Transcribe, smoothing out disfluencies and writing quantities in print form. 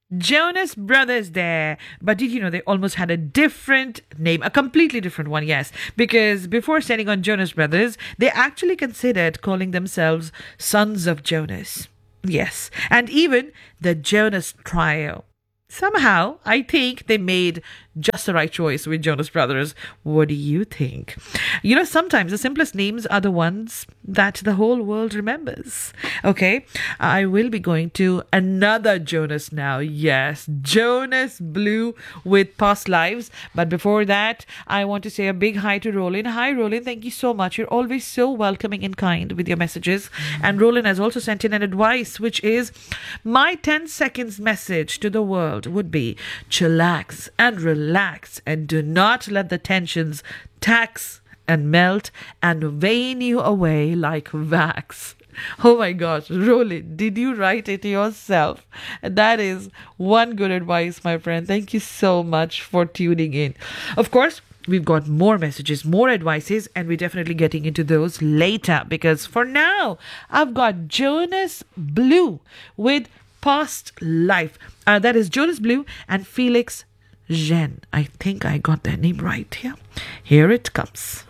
Jonas Brothers there. But did you know they almost had a different name, a completely different one, yes. Because before setting on Jonas Brothers, they actually considered calling themselves Sons of Jonas. Yes. And even the Jonas Trio. Somehow, I think they made just the right choice with Jonas Brothers. What do you think? You know, sometimes the simplest names are the ones that the whole world remembers. Okay, I will be going to another Jonas now. Yes, Jonas Blue with Past Lives. But before that, I want to say a big hi to Roland. Hi, Roland. Thank you so much. You're always so welcoming and kind with your messages. And Roland has also sent in an advice, which is my 10 seconds message to the world would be chillax and relax and do not let the tensions tax and melt and wane you away like wax. Oh my gosh, Roland, did you write it yourself? That is one good advice, my friend. Thank you so much for tuning in. Of course, we've got more messages, more advices, and we're definitely getting into those later because for now, I've got Jonas Blue with Past Life. That is Jonas Blue and Felix Jean. I think I got their name right here. Here it comes.